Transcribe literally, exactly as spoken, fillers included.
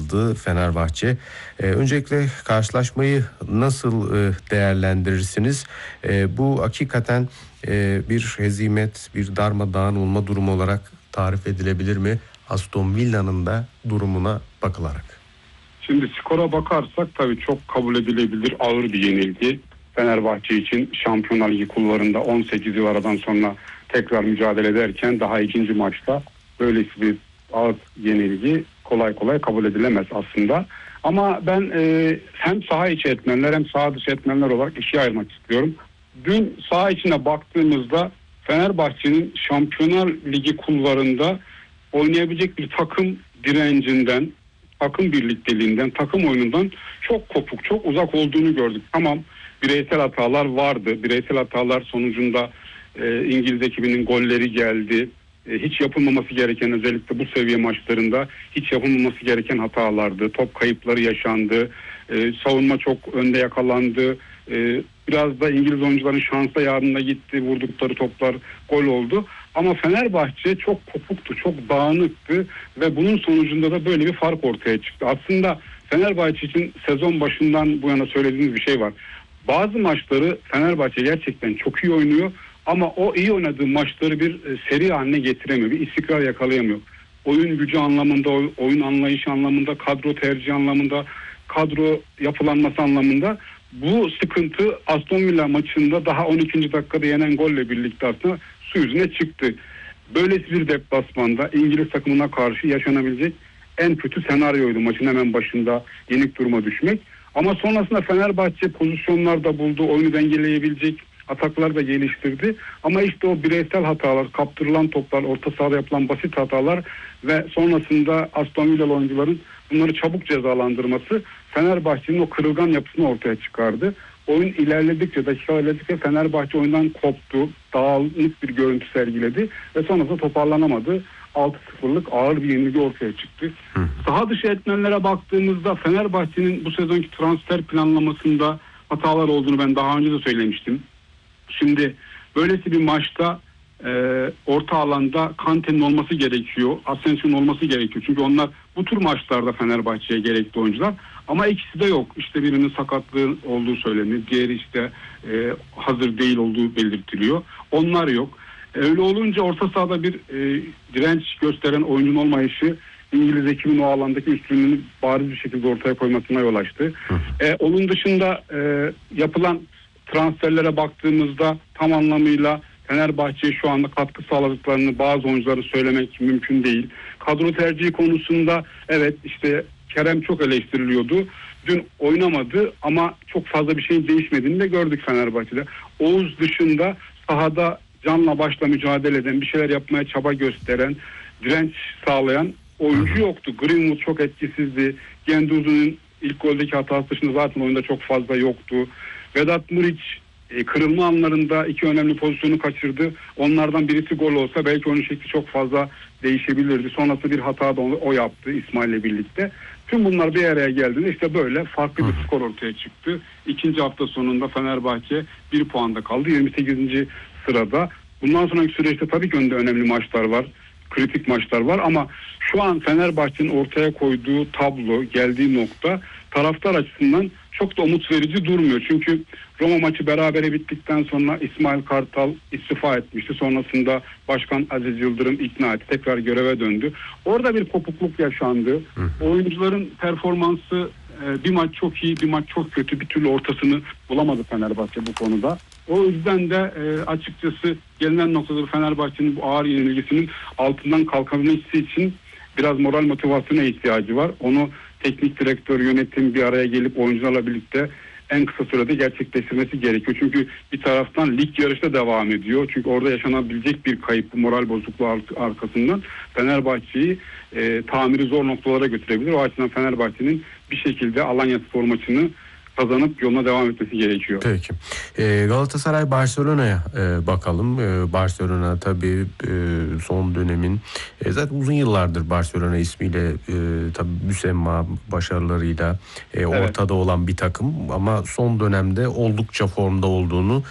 aldı Fenerbahçe. Ee, öncelikle karşılaşmayı nasıl e, değerlendirirsiniz? E, bu hakikaten e, bir hezimet, bir darmadağın olma durumu olarak tarif edilebilir mi? Aston Villa'nın da durumuna bakılarak. Şimdi skora bakarsak tabii çok kabul edilebilir ağır bir yenilgi. Fenerbahçe için Şampiyonlar Ligi kulvarında on sekiz yıl aradan sonra tekrar mücadele ederken daha ikinci maçta böylesi bir ağır yenilgi kolay kolay kabul edilemez aslında. Ama ben e, hem saha içi etmenler hem saha dışı etmenler olarak ikiye ayırmak istiyorum. Dün saha içine baktığımızda Fenerbahçe'nin Şampiyonlar Ligi kulvarında oynayabilecek bir takım direncinden, takım birlikteliğinden, takım oyunundan çok kopuk, çok uzak olduğunu gördük. Tamam, bireysel hatalar vardı. Bireysel hatalar sonucunda e, İngiliz ekibinin golleri geldi. E, hiç yapılmaması gereken, özellikle bu seviye maçlarında hiç yapılmaması gereken hatalardı. Top kayıpları yaşandı. E, savunma çok önde yakalandı. E, biraz da İngiliz oyuncuların şansla yarına gitti. Vurdukları toplar gol oldu. Ama Fenerbahçe çok kopuktu, çok dağınıktı ve bunun sonucunda da böyle bir fark ortaya çıktı. Aslında Fenerbahçe için sezon başından bu yana söylediğiniz bir şey var. Bazı maçları Fenerbahçe gerçekten çok iyi oynuyor ama o iyi oynadığı maçları bir seri haline getiremiyor, bir istikrar yakalayamıyor. Oyun gücü anlamında, oyun anlayışı anlamında, kadro tercihi anlamında, kadro yapılanması anlamında bu sıkıntı Aston Villa maçında daha on ikinci dakikada yenen golle birlikte aslında su yüzüne çıktı. Böylesi bir deplasmanda İngiliz takımına karşı yaşanabilecek en kötü senaryoydu maçın hemen başında yenik duruma düşmek. Ama sonrasında Fenerbahçe pozisyonlar da buldu, oyunu dengeleyebilecek ataklar da geliştirdi. Ama işte o bireysel hatalar, kaptırılan toplar, orta sahada yapılan basit hatalar ve sonrasında Aston Villa oyuncuların bunları çabuk cezalandırması Fenerbahçe'nin o kırılgan yapısını ortaya çıkardı. Oyun ilerledikçe, dakika ilerledikçe Fenerbahçe oyundan koptu, dağınık bir görüntü sergiledi ve sonrasında toparlanamadı. altı sıfırlık ağır bir yenilgi ortaya çıktı. Hı. Saha dışı etmenlere baktığımızda Fenerbahçe'nin bu sezonki transfer planlamasında hatalar olduğunu ben daha önce de söylemiştim. Şimdi böylesi bir maçta e, orta alanda Kante'nin olması gerekiyor, Asensio'nun olması gerekiyor. Çünkü onlar bu tür maçlarda Fenerbahçe'ye gerekli oyuncular. Ama ikisi de yok. İşte birinin sakatlığı olduğu söyleniyor. Diğeri işte e, hazır değil olduğu belirtiliyor. Onlar yok. Öyle olunca orta sahada bir e, direnç gösteren oyuncunun olmayışı İngiliz ekibinin o alandaki üstünlüğünü bariz bir şekilde ortaya koymasına yol açtı. E, onun dışında e, yapılan transferlere baktığımızda tam anlamıyla Fenerbahçe'ye şu anda katkı sağladıklarını bazı oyuncuları söylemek mümkün değil. Kadro tercihi konusunda evet işte Kerem çok eleştiriliyordu. Dün oynamadı ama çok fazla bir şeyin değişmediğini de gördük Fenerbahçe'de. Oğuz dışında sahada canla başla mücadele eden, bir şeyler yapmaya çaba gösteren, direnç sağlayan oyuncu yoktu. Greenwood çok etkisizdi. Gendouzi'nin ilk goldeki hatası dışında zaten oyunda çok fazla yoktu. Vedat Muriç e, kırılma anlarında iki önemli pozisyonu kaçırdı. Onlardan birisi gol olsa belki oyun şekli çok fazla değişebilirdi. Sonrasında bir hata da o yaptı İsmail'le birlikte. Tüm bunlar bir araya geldiğinde işte böyle farklı bir skor ortaya çıktı. İkinci hafta sonunda Fenerbahçe bir puanda kaldı. yirmi sekizinci sırada. Bundan sonraki süreçte tabii ki önde önemli maçlar var. Kritik maçlar var ama şu an Fenerbahçe'nin ortaya koyduğu tablo, geldiği nokta taraftar açısından çok da umut verici durmuyor. Çünkü Roma maçı berabere bittikten sonra İsmail Kartal istifa etmişti. Sonrasında Başkan Aziz Yıldırım ikna etti. Tekrar göreve döndü. Orada bir kopukluk yaşandı. Hı hı. Oyuncuların performansı bir maç çok iyi, bir maç çok kötü. Bir türlü ortasını bulamadı Fenerbahçe bu konuda. O yüzden de açıkçası gelinen noktada Fenerbahçe'nin bu ağır yenilgisinin altından kalkabilmesi için biraz moral motivasyona ihtiyacı var. Onu teknik direktör, yönetim bir araya gelip oyuncularla birlikte en kısa sürede gerçekleştirmesi gerekiyor. Çünkü bir taraftan lig yarışı da devam ediyor. Çünkü orada yaşanabilecek bir kayıp, bu moral bozukluğu arkasından Fenerbahçe'yi e, tamiri zor noktalara götürebilir. O açıdan Fenerbahçe'nin bir şekilde Alanya Spor maçını kazanıp yoluna devam etmesi gerekiyor. Peki. Ee, Galatasaray Barcelona'ya e, bakalım. Ee, Barcelona tabii e, son dönemin e, zaten uzun yıllardır Barcelona ismiyle e, tabii müsemma başarılarıyla e, ortada evet. olan bir takım ama son dönemde oldukça formda olduğunu